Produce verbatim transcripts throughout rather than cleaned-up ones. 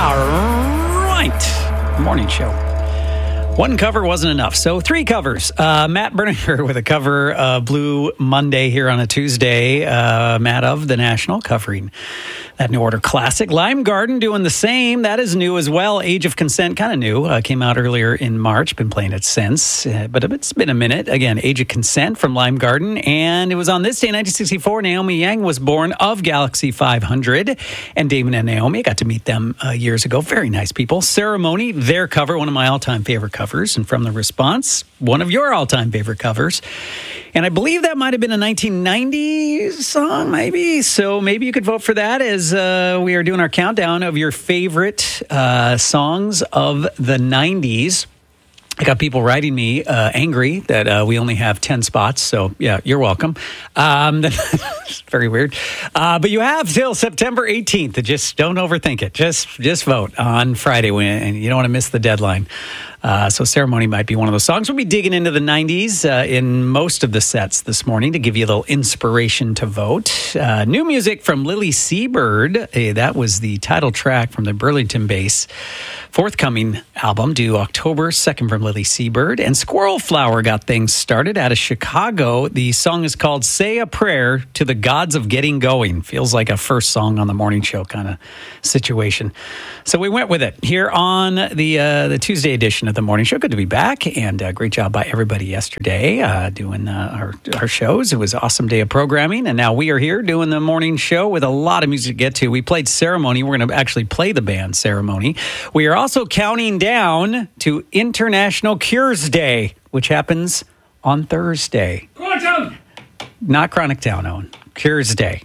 All right. Morning show. One cover wasn't enough, so three covers. Uh, Matt Berninger with a cover of Blue Monday here on a Tuesday. Uh, Matt of The National covering that New Order classic. Lime Garden doing the same. That is new as well. Age of Consent, kind of new. Uh, came out earlier in March. Been playing it since, uh, but it's been a minute. Again, Age of Consent from Lime Garden. And it was on this day, nineteen sixty-four, Naomi Yang was born of Galaxy five hundred. And Damon and Naomi, I got to meet them uh, years ago. Very nice people. Ceremony, their cover, one of my all-time favorite covers. And from the response, one of your all-time favorite covers. And I believe that might have been a nineteen ninety song, maybe. So maybe you could vote for that as uh, we are doing our countdown of your favorite uh, songs of the nineties. I got people writing me uh, angry that uh, we only have ten spots. So, yeah, you're welcome. Um, it's very weird. Uh, but you have till September eighteenth. Just don't overthink it. Just just vote on Friday, when, and you don't want to miss the deadline. Uh, so Ceremony might be one of those songs. We'll be digging into the nineties uh, in most of the sets this morning to give you a little inspiration to vote. Uh, new music from Lily Seabird. Hey, that was the title track from the Burlington Bass forthcoming album due October second from Lily Seabird. And Squirrel Flower got things started out of Chicago. The song is called Say a Prayer to the Gods of Getting Going. Feels like a first song on the morning show kind of situation. So we went with it here on the uh, the Tuesday edition of the morning show. Good to be back, and uh, great job by everybody yesterday uh, doing uh, our, our shows. It was an awesome day of programming, and now we are here doing the morning show with a lot of music to get to. We played Ceremony. We're going to actually play the band Ceremony. We are also counting down to International Cures Day, which happens on Thursday. Quantum! Not Chronic Town, Owen. Cures Day.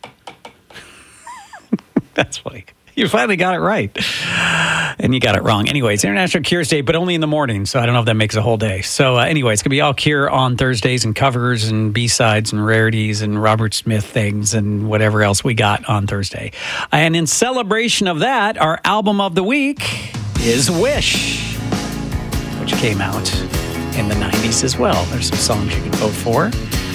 That's funny. You finally got it right. And you got it wrong. Anyways, International Cures Day, but only in the morning. So I don't know if that makes a whole day. So uh, anyway, it's going to be all Cure on Thursdays, and covers and B-sides and rarities and Robert Smith things and whatever else we got on Thursday. And in celebration of that, our album of the week is Wish, which came out in the nineties as well. There's some songs you can vote for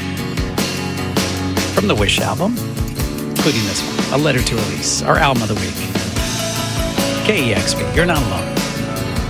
from the Wish album, including this one, A Letter to Elise, our album of the week. K E X P, you're not alone.